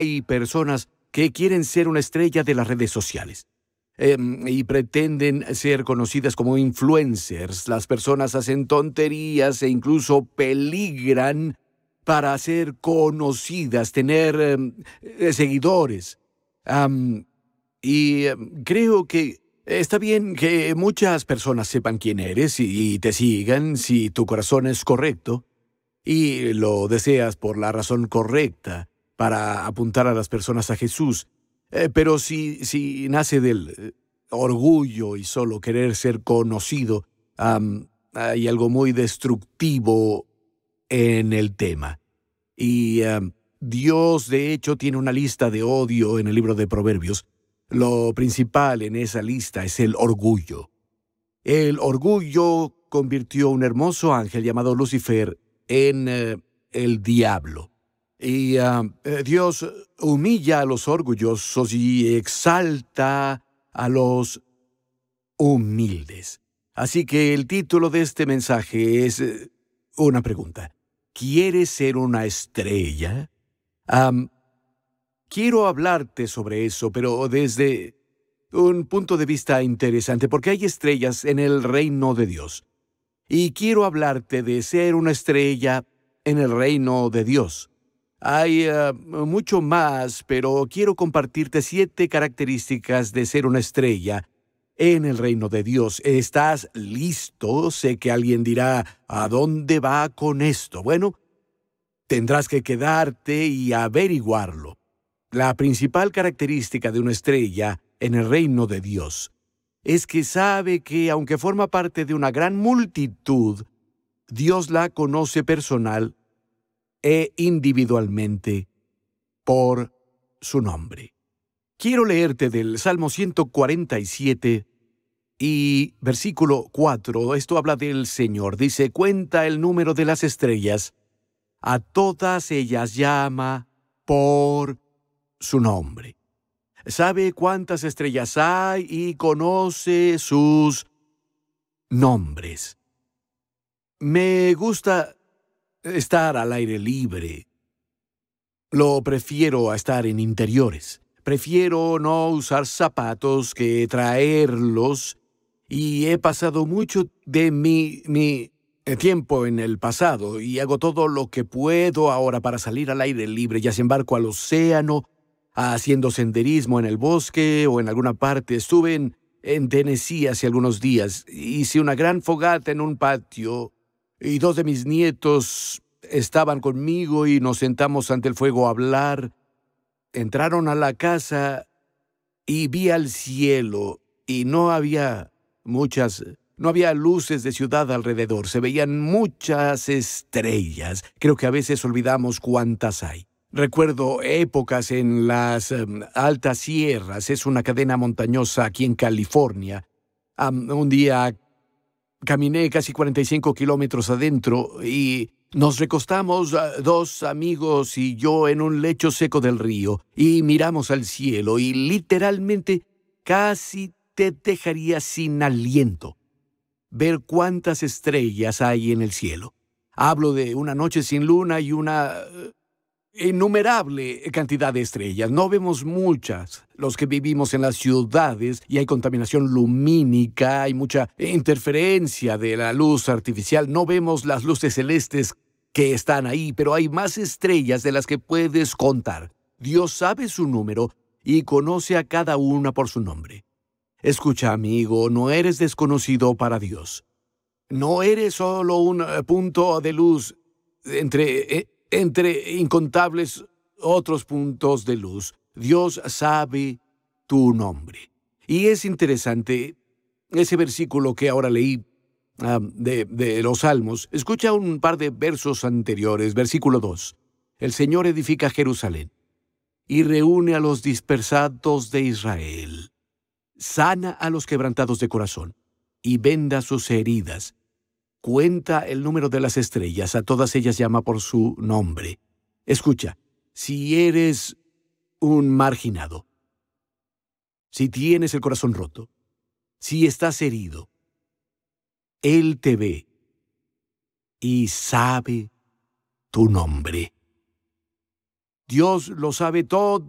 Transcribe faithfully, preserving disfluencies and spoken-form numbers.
Hay personas que quieren ser una estrella de las redes sociales. Eh, y pretenden ser conocidas como influencers. Las personas hacen tonterías e incluso peligran para ser conocidas, tener eh, seguidores. Um, y eh, creo que está bien que muchas personas sepan quién eres y, y te sigan si tu corazón es correcto y lo deseas por la razón correcta para apuntar a las personas a Jesús. Eh, pero si, si nace del eh, orgullo y solo querer ser conocido, um, hay algo muy destructivo en el tema. Y um, Dios, de hecho, tiene una lista de odio en el libro de Proverbios. Lo principal en esa lista es el orgullo. El orgullo convirtió a un hermoso ángel llamado Lucifer en uh, el diablo. Y uh, Dios humilla a los orgullosos y exalta a los humildes. Así que el título de este mensaje es uh, una pregunta. ¿Quieres ser una estrella? Um, quiero hablarte sobre eso, pero desde un punto de vista interesante, porque hay estrellas en el reino de Dios. Y quiero hablarte de ser una estrella en el reino de Dios. Hay uh, mucho más, pero quiero compartirte siete características de ser una estrella en el reino de Dios. ¿Estás listo? Sé que alguien dirá, ¿a dónde va con esto? Bueno, tendrás que quedarte y averiguarlo. La principal característica de una estrella en el reino de Dios es que sabe que, aunque forma parte de una gran multitud, Dios la conoce personal e individualmente por su nombre. Quiero leerte del Salmo ciento cuarenta y siete y versículo cuatro. Esto habla del Señor. Dice, cuenta el número de las estrellas. A todas ellas llama por su nombre. Sabe cuántas estrellas hay y conoce sus nombres. Me gusta estar al aire libre. Lo prefiero a estar en interiores. Prefiero no usar zapatos que traerlos. Y he pasado mucho de mi, mi tiempo en el pasado y hago todo lo que puedo ahora para salir al aire libre, ya sea embarco al océano, haciendo senderismo en el bosque o en alguna parte. Estuve en, en Tennessee hace algunos días. Hice una gran fogata en un patio y dos de mis nietos estaban conmigo y nos sentamos ante el fuego a hablar. Entraron a la casa y vi al cielo y no había muchas, no había luces de ciudad alrededor. Se veían muchas estrellas. Creo que a veces olvidamos cuántas hay. Recuerdo épocas en las um, altas sierras. Es una cadena montañosa aquí en California. Um, un día caminé casi cuarenta y cinco kilómetros adentro y nos recostamos, uh, dos amigos y yo, en un lecho seco del río y miramos al cielo y literalmente casi te dejaría sin aliento ver cuántas estrellas hay en el cielo. Hablo de una noche sin luna y una uh, innumerable cantidad de estrellas. No vemos muchas. Los que vivimos en las ciudades y hay contaminación lumínica, hay mucha interferencia de la luz artificial. No vemos las luces celestes que están ahí, pero hay más estrellas de las que puedes contar. Dios sabe su número y conoce a cada una por su nombre. Escucha, amigo, no eres desconocido para Dios. No eres solo un uh, punto de luz entre... Eh, entre incontables otros puntos de luz. Dios sabe tu nombre. Y es interesante ese versículo que ahora leí um, de, de los Salmos. Escucha un par de versos anteriores. Versículo dos. El Señor edifica Jerusalén y reúne a los dispersados de Israel. Sana a los quebrantados de corazón y venda sus heridas. Cuenta el número de las estrellas, a todas ellas llama por su nombre. Escucha, si eres un marginado, si tienes el corazón roto, si estás herido, Él te ve y sabe tu nombre. Dios lo sabe todo